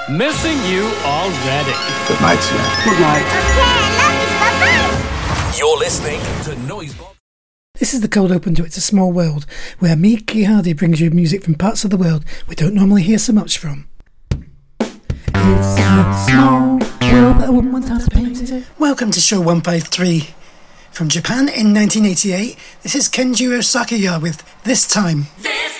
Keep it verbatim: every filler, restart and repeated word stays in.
Missing you already. Good night, sir. Good night. Okay, love you. Bye-bye. You're listening to Noisebox. This is the cold open to It's a Small World, where me, Key Hardy, brings you music from parts of the world we don't normally hear so much from. It's a small world that I wouldn't want to paint it. Welcome to show one fifty-three. From Japan in nineteen eighty-eight, this is Kenjiro Sakaya with This Time. This